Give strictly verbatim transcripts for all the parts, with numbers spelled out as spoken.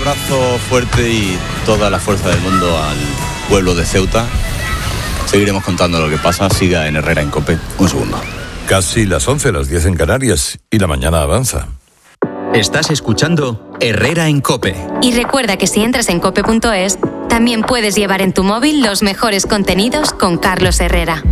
abrazo fuerte y toda la fuerza del mundo al pueblo de Ceuta. Seguiremos contando lo que pasa. Siga en Herrera en COPE. Un segundo. Casi las once, las diez en Canarias, y la mañana avanza. Estás escuchando Herrera en COPE. Y recuerda que si entras en cope punto es, también puedes llevar en tu móvil los mejores contenidos con Carlos Herrera.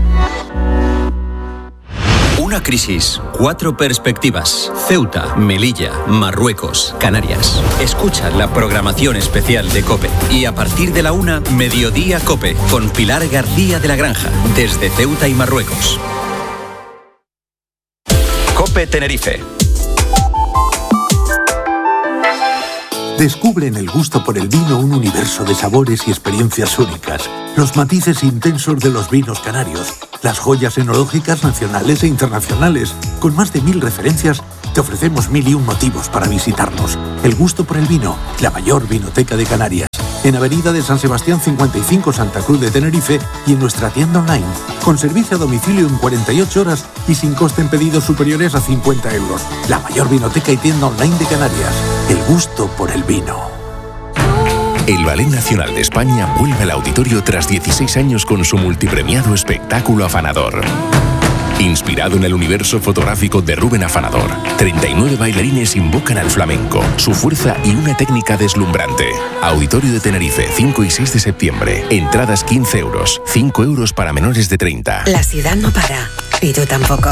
Una crisis, cuatro perspectivas. Ceuta, Melilla, Marruecos, Canarias. Escucha la programación especial de COPE. Y a partir de la una, Mediodía COPE, con Pilar García de la Granja, desde Ceuta y Marruecos. COPE Tenerife. Descubre en el gusto por el vino un universo de sabores y experiencias únicas. Los matices intensos de los vinos canarios. Las joyas enológicas nacionales e internacionales. Con más de mil referencias, te ofrecemos mil y un motivos para visitarnos. El gusto por el vino, la mayor vinoteca de Canarias. En Avenida de San Sebastián cincuenta y cinco, Santa Cruz de Tenerife, y en nuestra tienda online, con servicio a domicilio en cuarenta y ocho horas y sin coste en pedidos superiores a cincuenta euros. La mayor vinoteca y tienda online de Canarias. El gusto por el vino. El Ballet Nacional de España vuelve al auditorio tras dieciséis años con su multipremiado espectáculo Afanador. Inspirado en el universo fotográfico de Rubén Afanador, treinta y nueve bailarines invocan al flamenco, su fuerza y una técnica deslumbrante. Auditorio de Tenerife, cinco y seis de septiembre. Entradas quince euros, cinco euros para menores de treinta. La ciudad no para, y tú tampoco.